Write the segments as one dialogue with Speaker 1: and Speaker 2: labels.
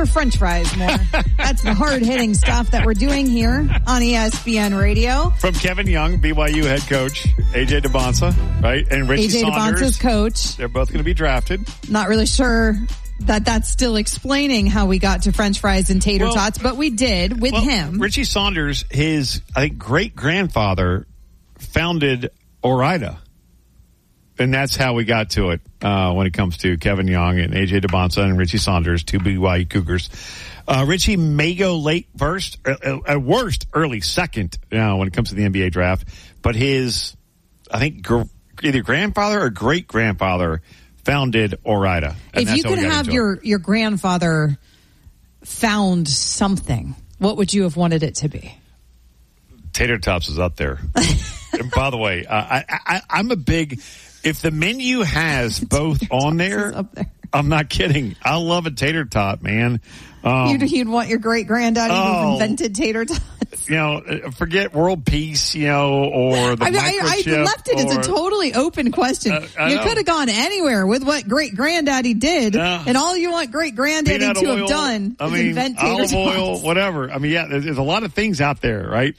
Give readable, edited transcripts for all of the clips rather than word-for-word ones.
Speaker 1: French fries more. That's the hard-hitting stuff that we're doing here on ESPN Radio.
Speaker 2: From Kevin Young, BYU head coach, AJ Debonsa, right? And Richie Saunders.
Speaker 1: AJ Debonsa's coach.
Speaker 2: They're both going to be drafted.
Speaker 1: Not really sure that that's still explaining how we got to French fries and tater tots, but we did with him.
Speaker 2: Richie Saunders, his, I think, great-grandfather founded Ore-Ida. And that's how we got to it when it comes to Kevin Young and A.J. Debonsa and Richie Saunders, two BYU Cougars. Richie may go late first, at worst, early second when it comes to the NBA draft. But his, I think, either grandfather or great-grandfather founded Ore-Ida.
Speaker 1: If you could have your grandfather found something, what would you have wanted it to be?
Speaker 2: Tater tots is up there. And by the way, I'm a big... If the menu has both on there, I'm not kidding. I love a tater tot, man.
Speaker 1: You'd want your great granddaddy who invented tater tots.
Speaker 2: Forget world peace, or the microchip.
Speaker 1: I left it as a totally open question. You could have gone anywhere with what great granddaddy did, and all you want great granddaddy to have done is invent tater tots.
Speaker 2: Olive oil, whatever. There's a lot of things out there, right?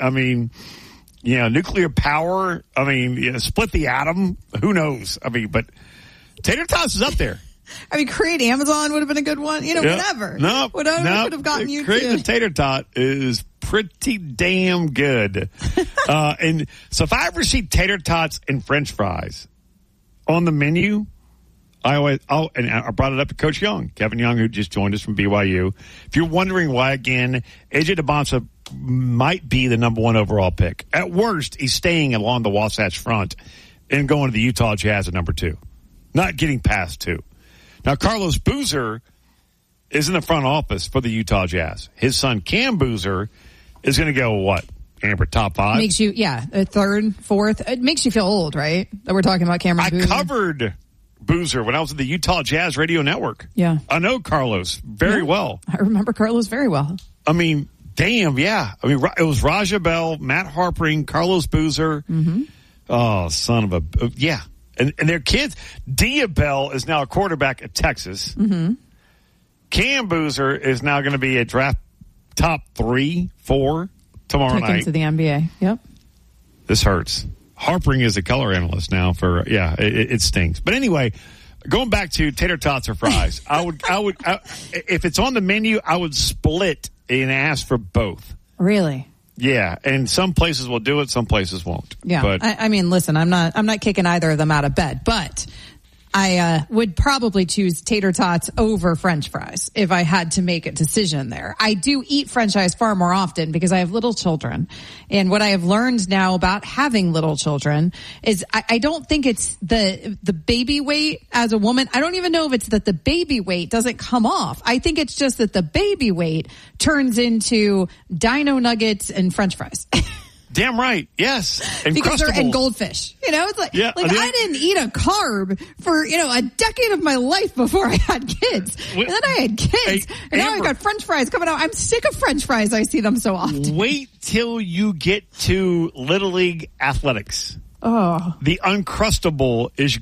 Speaker 2: Nuclear power. Split the atom. Who knows? But tater tots is up there.
Speaker 1: Create Amazon would have been a good one. Whatever. Whatever could have gotten you
Speaker 2: creating a tater tot is pretty damn good. And so if I ever see tater tots and French fries on the menu, and I brought it up to Coach Young, Kevin Young, who just joined us from BYU. If you're wondering why, again, AJ Debonsa might be the number one overall pick. At worst, he's staying along the Wasatch Front and going to the Utah Jazz at number 2. Not getting past 2. Now, Carlos Boozer is in the front office for the Utah Jazz. His son, Cam Boozer, is going to go, what, Amber, top 5?
Speaker 1: Makes you, a third, fourth. It makes you feel old, right? That we're talking about Cameron Boozer.
Speaker 2: I covered Boozer when I was at the Utah Jazz Radio Network.
Speaker 1: Yeah.
Speaker 2: I know Carlos very well.
Speaker 1: I remember Carlos very well.
Speaker 2: Damn, yeah. It was Raja Bell, Matt Harpering, Carlos Boozer.
Speaker 1: Mm-hmm.
Speaker 2: Oh, son of a... Yeah. And their kids. Dia Bell is now a quarterback at Texas.
Speaker 1: Mm-hmm.
Speaker 2: Cam Boozer is now going to be a draft top 3, 4 tomorrow night.
Speaker 1: Taken to the NBA. Yep.
Speaker 2: This hurts. Harpering is a color analyst now for... it stinks. But anyway... Going back to tater tots or fries, I would, if it's on the menu, I would split and ask for both.
Speaker 1: Really?
Speaker 2: Yeah, and some places will do it, some places won't.
Speaker 1: Yeah,
Speaker 2: but
Speaker 1: listen, I'm not kicking either of them out of bed, but I would probably choose tater tots over French fries if I had to make a decision there. I do eat French fries far more often because I have little children. And what I have learned now about having little children is I don't think it's the baby weight as a woman. I don't even know if it's that the baby weight doesn't come off. I think it's just that the baby weight turns into dino nuggets and French fries.
Speaker 2: Damn right. Yes. And
Speaker 1: because they're and goldfish. It's like I didn't eat a carb for, a decade of my life before I had kids. And then I had kids. And now I've got French fries coming out. I'm sick of French fries. I see them so often.
Speaker 2: Wait till you get to Little League athletics.
Speaker 1: Oh.
Speaker 2: The Uncrustable is